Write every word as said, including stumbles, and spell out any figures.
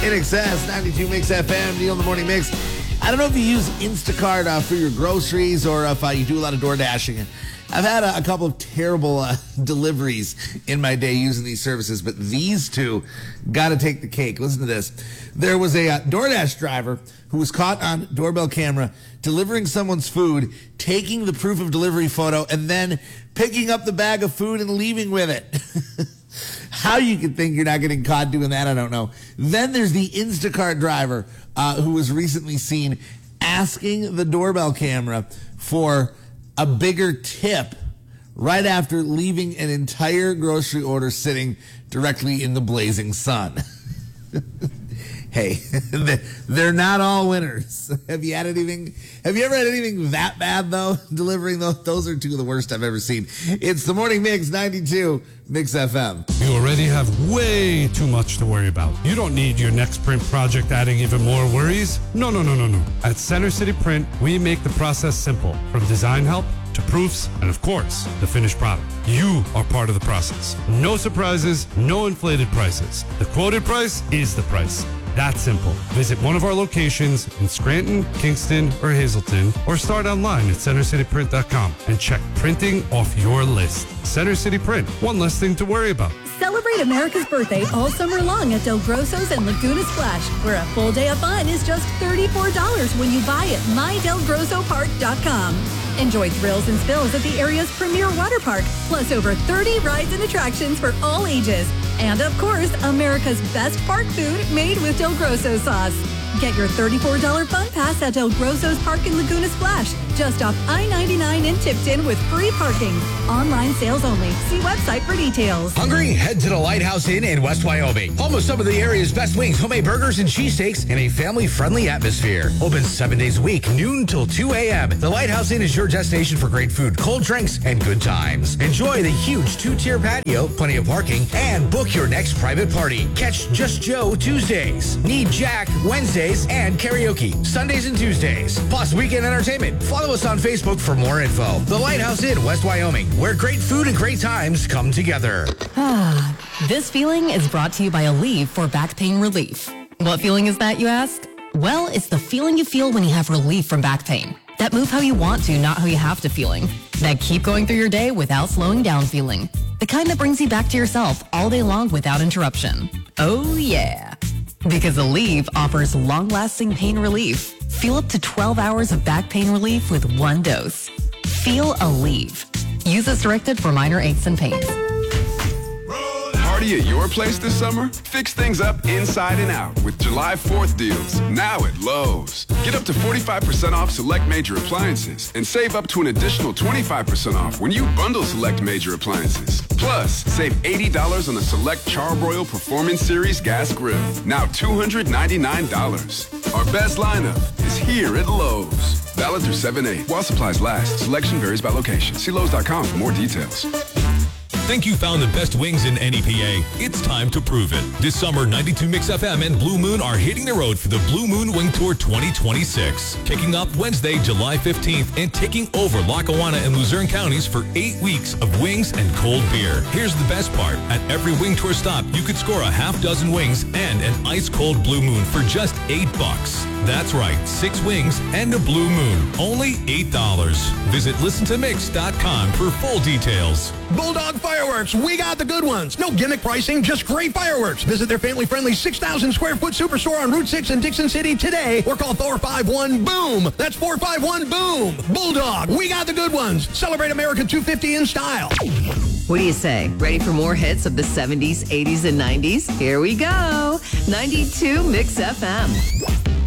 In Excess, ninety-two Mix F M, Neil in the Morning Mix. I don't know if you use Instacart uh, for your groceries or if uh, you do a lot of door dashing. I've had a, a couple of terrible uh, deliveries in my day using these services, but these two got to take the cake. Listen to this. There was a uh, DoorDash driver who was caught on doorbell camera delivering someone's food, taking the proof of delivery photo, and then picking up the bag of food and leaving with it. How you can think you're not getting caught doing that, I don't know. Then there's the Instacart driver uh, who was recently seen asking the doorbell camera for a bigger tip right after leaving an entire grocery order sitting directly in the blazing sun. Hey, they're not all winners. Have you had anything? Have you ever had anything that bad, though? Delivering those, those are two of the worst I've ever seen. It's the Morning Mix, ninety-two Mix F M. You already have way too much to worry about. You don't need your next print project adding even more worries. No, no, no, no, no. At Center City Print, we make the process simple, from design help to proofs, and of course, the finished product. You are part of the process. No surprises, no inflated prices. The quoted price is the price. That's simple. Visit one of our locations in Scranton, Kingston, or Hazleton, or start online at center city print dot com and check printing off your list. Center City Print, one less thing to worry about. Celebrate America's birthday all summer long at Del Grosso's and Laguna Splash, where a full day of fun is just thirty-four dollars when you buy at my del grosso park dot com. Enjoy thrills and spills at the area's premier water park, plus over thirty rides and attractions for all ages. And of course, America's best park food made with Del Grosso sauce. Get your thirty-four dollars fun pass at Del Grosso's Park in Laguna Splash, just off I ninety-nine in Tipton with free parking. Online sales only. See website for details. Hungry? Head to the Lighthouse Inn in West Wyoming. Home of some of the area's best wings, homemade burgers, and cheesesteaks in a family-friendly atmosphere. Open seven days a week, noon till two a.m. The Lighthouse Inn is your destination for great food, cold drinks, and good times. Enjoy the huge two-tier patio, plenty of parking, and book your next private party. Catch Just Joe Tuesdays, Need Jack Wednesdays, and karaoke Sundays and Tuesdays. Plus weekend entertainment. Follow us on Facebook for more info. The Lighthouse Inn, West Wyoming, where great food and great times come together. Ah, this feeling is brought to you by Aleve for back pain relief. What feeling is that, you ask? Well, it's the feeling you feel when you have relief from back pain. That move how you want to, not how you have to feeling. That keep going through your day without slowing down feeling. The kind that brings you back to yourself all day long without interruption. Oh yeah. Because Aleve offers long-lasting pain relief. Feel up to twelve hours of back pain relief with one dose. Feel Aleve. Use as directed for minor aches and pains. Party at your place this summer? Fix things up inside and out with July fourth deals, now at Lowe's. Get up to forty-five percent off select major appliances and save up to an additional twenty-five percent off when you bundle select major appliances. Plus, save eighty dollars on the select Charbroil Performance Series gas grill, now two hundred ninety-nine dollars. Our best lineup is here at Lowe's. Valid through seven eight. While supplies last, selection varies by location. See Lowe's dot com for more details. Think you found the best wings in N E P A? It's time to prove it. This summer, ninety-two Mix F M and Blue Moon are hitting the road for the Blue Moon Wing Tour twenty twenty-six. Kicking off Wednesday, July fifteenth, and taking over Lackawanna and Luzerne counties for eight weeks of wings and cold beer. Here's the best part. At every Wing Tour stop, you could score a half dozen wings and an ice-cold Blue Moon for just eight bucks. That's right, six wings and a Blue Moon. Only eight dollars. Visit listen to mix dot com for full details. Bulldog Fireworks, we got the good ones. No gimmick pricing, just great fireworks. Visit their family-friendly six thousand square foot superstore on Route six in Dixon City today or call four five one BOOM. That's four five one BOOM. Bulldog, we got the good ones. Celebrate America two fifty in style. What do you say? Ready for more hits of the seventies, eighties, and nineties? Here we go. ninety-two Mix F M.